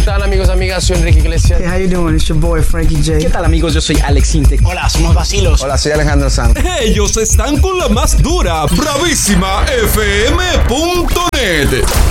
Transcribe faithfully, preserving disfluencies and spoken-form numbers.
tal, amigos, amigas? Soy Enrique Iglesias. Hey, how you doing? It's your boy Frankie J. ¿Qué tal, amigos? Yo soy Alex Intec. Hola, somos Vacilos. Hola, soy Alejandro Sanz. Ellos están con la más dura, bravísima F M punto net.